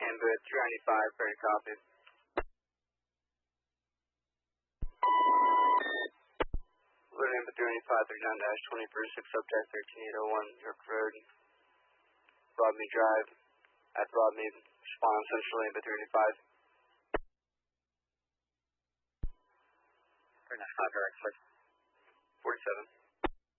Ambit 395, very copy. Loading Ambit 395, 39-2046, subject 13801, York Road, Broadmead Drive, at Broadmead, respond Central Ambit 395. 395, direct, 47.